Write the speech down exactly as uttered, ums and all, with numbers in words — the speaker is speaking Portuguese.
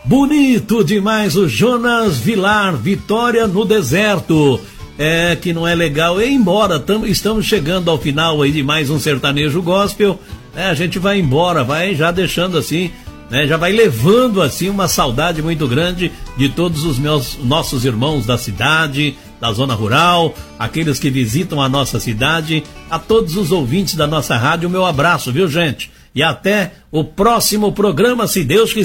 Bonito demais o Jonas Vilar, Vitória no Deserto. É que não é legal ir embora, tamo, estamos chegando ao final aí de mais um sertanejo gospel, né? A gente vai embora, vai já deixando assim, né? Já vai levando assim uma saudade muito grande de todos os meus, nossos irmãos da cidade, da zona rural, aqueles que visitam a nossa cidade, a todos os ouvintes da nossa rádio, meu abraço, viu gente? E até o próximo programa, se Deus quiser.